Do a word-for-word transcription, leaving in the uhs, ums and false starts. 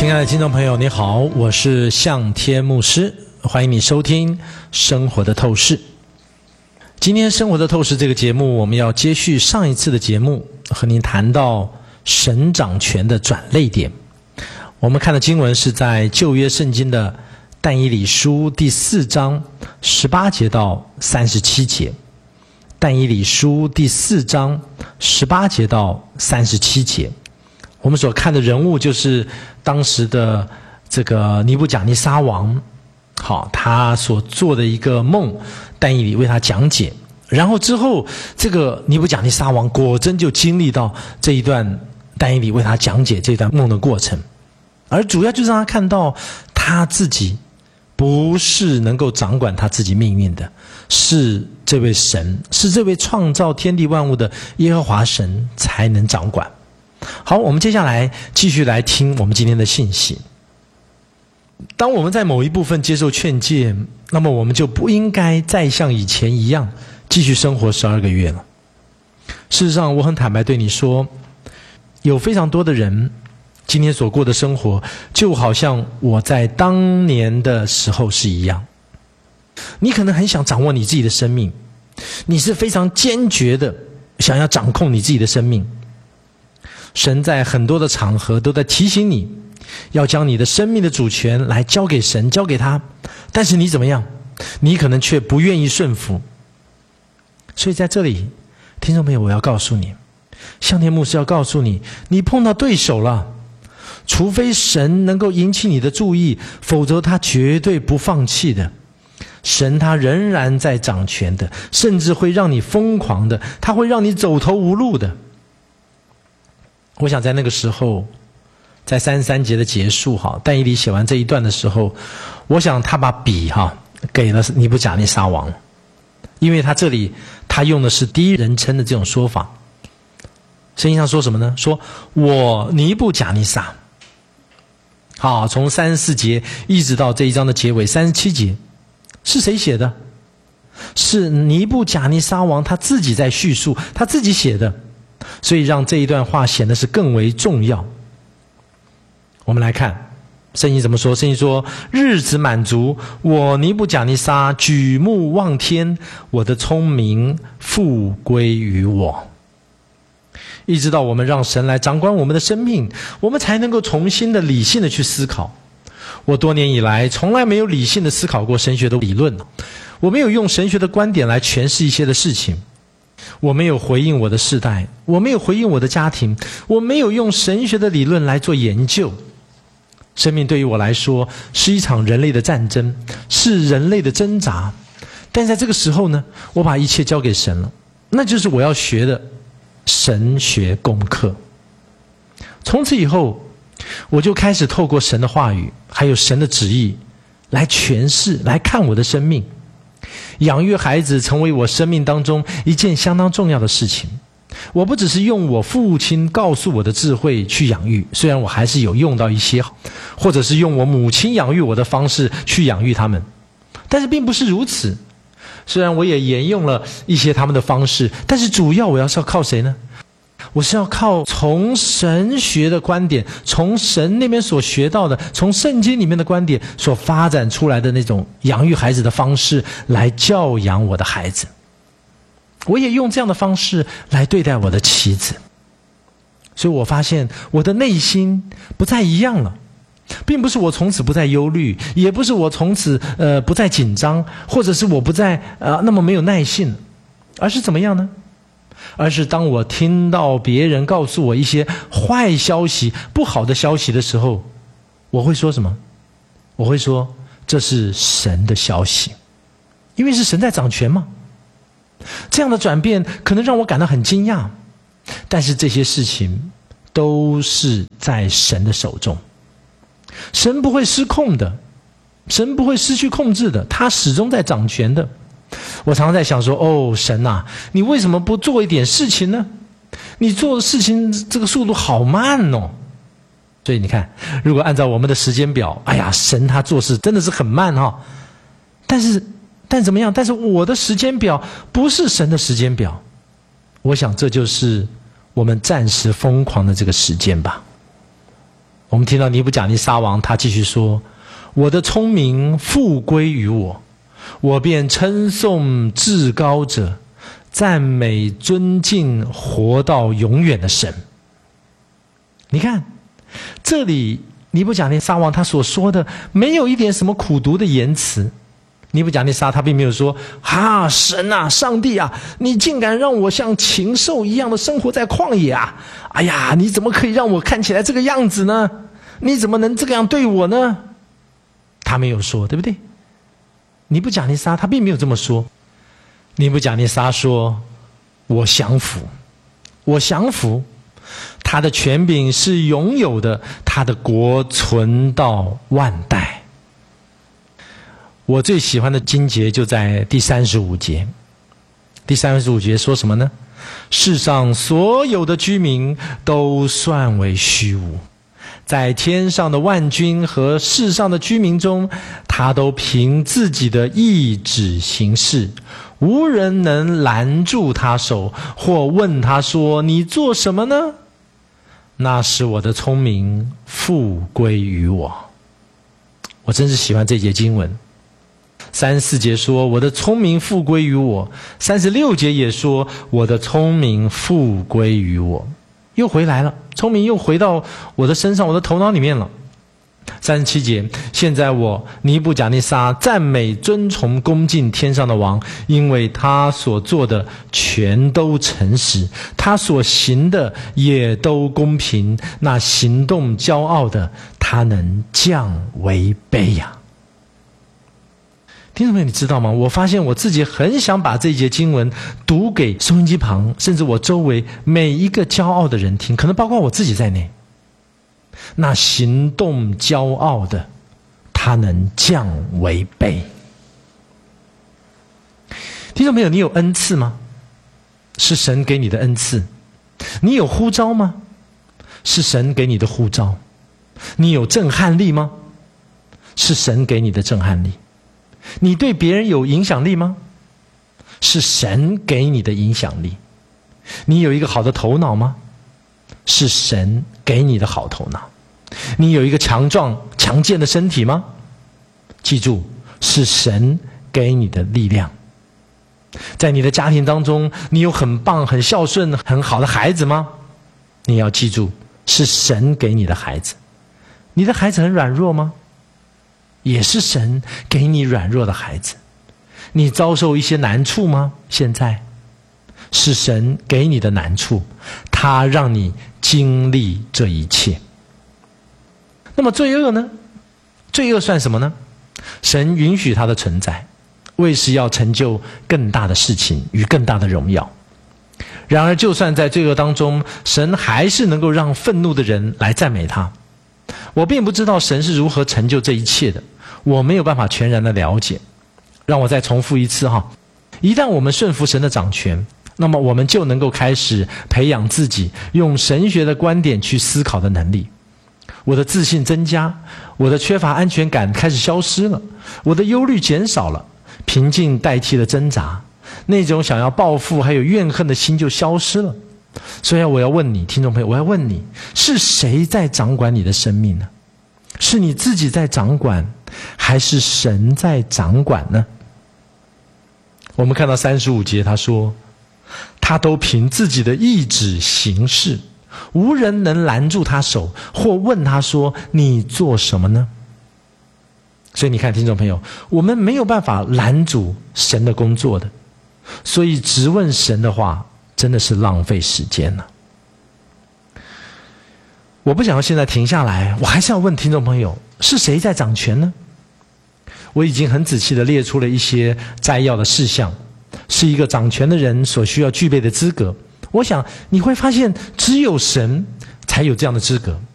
亲爱的听众朋友，你好，我是向天牧师，欢迎你收听生活的透视。今天生活的透视这个节目，我们要接续上一次的节目，和您谈到神掌权的转捩点。我们看的经文是在旧约圣经的但以理书第四章十八节到三十七节。但以理书第四章十八节到三十七节，我们所看的人物就是当时的这个尼布甲尼撒王，好，他所做的一个梦，但以理为他讲解，然后之后这个尼布甲尼撒王果真就经历到这一段但以理为他讲解这段梦的过程，而主要就是让他看到他自己不是能够掌管他自己命运的，是这位神，是这位创造天地万物的耶和华神才能掌管。好，我们接下来继续来听我们今天的信息。当我们在某一部分接受劝诫，那么我们就不应该再像以前一样继续生活十二个月了。事实上，我很坦白对你说，有非常多的人今天所过的生活就好像我在当年的时候是一样。你可能很想掌握你自己的生命，你是非常坚决的想要掌控你自己的生命。神在很多的场合都在提醒你，要将你的生命的主权来交给神，交给他，但是你怎么样？你可能却不愿意顺服。所以在这里，听众朋友，我要告诉你，向天牧师要告诉你，你碰到对手了，除非神能够引起你的注意，否则他绝对不放弃的。神他仍然在掌权的，甚至会让你疯狂的，他会让你走投无路的。我想在那个时候，在三十三节的结束哈，但以理写完这一段的时候，我想他把笔哈给了尼布甲尼撒王，因为他这里他用的是第一人称的这种说法。圣经上说什么呢？说我尼布甲尼撒。好，从三十四节一直到这一章的结尾三十七节，是谁写的？是尼布甲尼撒王他自己在叙述，他自己写的，所以让这一段话显得是更为重要。我们来看圣经怎么说。圣经说，日子满足，我尼布甲尼撒举目望天，我的聪明复归于我。一直到我们让神来掌管我们的生命，我们才能够重新的理性的去思考。我多年以来从来没有理性的思考过神学的理论，我没有用神学的观点来诠释一些的事情，我没有回应我的世代，我没有回应我的家庭，我没有用神学的理论来做研究。生命对于我来说是一场人类的战争，是人类的挣扎，但在这个时候呢，我把一切交给神了，那就是我要学的神学功课。从此以后，我就开始透过神的话语还有神的旨意来诠释，来看我的生命。养育孩子成为我生命当中一件相当重要的事情。我不只是用我父亲告诉我的智慧去养育，虽然我还是有用到一些，或者是用我母亲养育我的方式去养育他们，但是并不是如此。虽然我也沿用了一些他们的方式，但是主要我要是要靠谁呢？我是要靠从神学的观点，从神那边所学到的，从圣经里面的观点所发展出来的那种养育孩子的方式来教养我的孩子。我也用这样的方式来对待我的妻子。所以我发现我的内心不再一样了，并不是我从此不再忧虑，也不是我从此呃不再紧张，或者是我不再呃那么没有耐性，而是怎么样呢？而是当我听到别人告诉我一些坏消息、不好的消息的时候，我会说什么？我会说这是神的消息，因为是神在掌权嘛。这样的转变可能让我感到很惊讶，但是这些事情都是在神的手中。神不会失控的，神不会失去控制的，他始终在掌权的。我常常在想说，哦，神啊，你为什么不做一点事情呢？你做的事情这个速度好慢哦。所以你看，如果按照我们的时间表，哎呀，神他做事真的是很慢哈、哦。但是但怎么样？但是我的时间表不是神的时间表。我想这就是我们暂时疯狂的这个时间吧。 我们听到尼布甲尼撒王他继续说，我的聪明复归于我，我便称颂至高者，赞美尊敬活到永远的神。你看这里尼布甲尼撒王他所说的没有一点什么苦毒的言辞。尼布甲尼撒他并没有说，啊，神啊，上帝啊，你竟敢让我像禽兽一样的生活在旷野啊！哎呀，你怎么可以让我看起来这个样子呢？你怎么能这样对我呢？他没有说，对不对？尼布甲尼撒他并没有这么说。尼布甲尼撒说，我降服，我降服，他的权柄是永有的，他的国存到万代。我最喜欢的经节就在第三十五节。第三十五节说什么呢？世上所有的居民都算为虚无，在天上的万军和世上的居民中，他都凭自己的意志行事，无人能拦住他手，或问他说，你做什么呢？那是我的聪明复归于我。我真是喜欢这节经文。三十四节说，我的聪明复归于我。三十六节也说，我的聪明复归于我。又回来了，聪明又回到我的身上，我的头脑里面了。三十七节，现在我尼布甲尼撒赞美尊崇恭敬天上的王，因为他所做的全都诚实，他所行的也都公平。那行动骄傲的，他能降为卑呀。听众朋友，你知道吗？我发现我自己很想把这一节经文读给收音机旁，甚至我周围每一个骄傲的人听，可能包括我自己在内。那行动骄傲的，他能降为卑。听众朋友，你有恩赐吗？是神给你的恩赐。你有呼召吗？是神给你的呼召。你有震撼力吗？是神给你的震撼力。你对别人有影响力吗？是神给你的影响力。你有一个好的头脑吗？是神给你的好头脑。你有一个强壮强健的身体吗？记住，是神给你的力量。在你的家庭当中，你有很棒很孝顺很好的孩子吗？你要记住，是神给你的孩子。你的孩子很软弱吗？也是神给你软弱的孩子。你遭受一些难处吗？现在是神给你的难处，他让你经历这一切。那么罪恶呢？罪恶算什么呢？神允许它的存在，为是要成就更大的事情与更大的荣耀。然而就算在罪恶当中，神还是能够让愤怒的人来赞美他。我并不知道神是如何成就这一切的，我没有办法全然的了解。让我再重复一次哈，一旦我们顺服神的掌权，那么我们就能够开始培养自己用神学的观点去思考的能力。我的自信增加，我的缺乏安全感开始消失了，我的忧虑减少了，平静代替了挣扎，那种想要报复还有怨恨的心就消失了。所以我要问你，听众朋友，我要问你，是谁在掌管你的生命呢？是你自己在掌管，还是神在掌管呢？我们看到三十五节，他说他都凭自己的意志行事，无人能拦住他手，或问他说，你做什么呢？所以你看，听众朋友，我们没有办法拦阻神的工作的，所以直问神的话真的是浪费时间了。我不想要现在停下来，我还是要问听众朋友，是谁在掌权呢？我已经很仔细地列出了一些摘要的事项，是一个掌权的人所需要具备的资格。我想你会发现，只有神才有这样的资格。